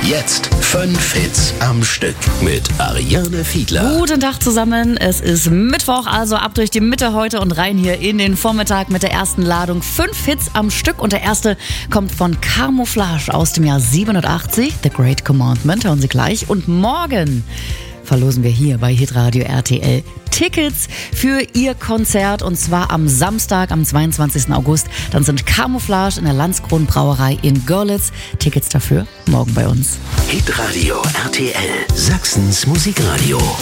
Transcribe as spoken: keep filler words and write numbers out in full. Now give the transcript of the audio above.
Jetzt fünf Hits am Stück mit Ariane Fiedler. Guten Tag zusammen, es ist Mittwoch, also ab durch die Mitte heute und rein hier in den Vormittag mit der ersten Ladung. Fünf Hits am Stück und der erste kommt von Camouflage aus dem Jahr siebenundachtzig, The Great Commandment, hören Sie gleich. Und morgen verlosen wir hier bei Hitradio R T L Tickets für ihr Konzert und zwar am Samstag, am zweiundzwanzigsten August. Dann sind Camouflage in der Landskron Brauerei in Görlitz. Tickets dafür morgen bei uns. Hitradio R T L, Sachsens Musikradio.